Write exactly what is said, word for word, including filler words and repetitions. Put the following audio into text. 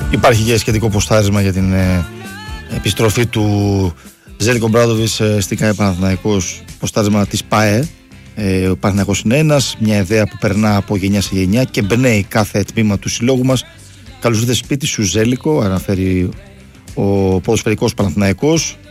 Υπάρχει και σχετικό ποστάρισμα για την ε, επιστροφή του Ζέλικο Μπράντοβιτς ε, στην ΚΑΕ Παναθηναϊκός, ποστάρισμα της ΠΑΕ. Ε, ο Παναθηναϊκός είναι ένας, μια ιδέα που περνά από γενιά σε γενιά και εμπνέει κάθε τμήμα του συλλόγου μας. Καλώς ήρθες σπίτι σου Ζέλικο, αναφέρει ο ποδοσφαιρικός Παναθηναϊκός.